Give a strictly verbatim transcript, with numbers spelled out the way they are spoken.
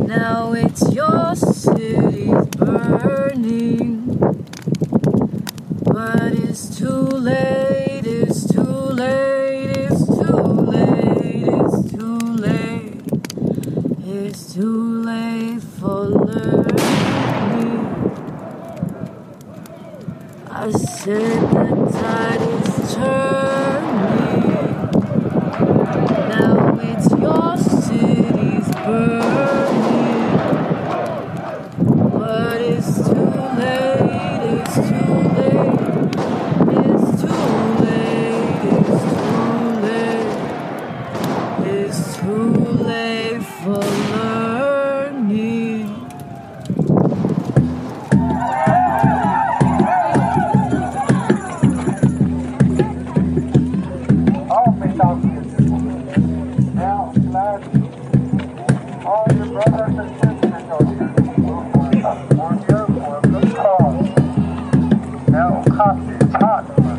Now it's your city's burning, but it's too late, it's too late, it's too late, it's too late, it's too late for learning. I said the tide is turning, now it's your city's burning, but it's too late, it's too late, it's too late, it's too late, it's too late for learning. All your brothers and sisters are here for your good cause. Now, coffee is hot.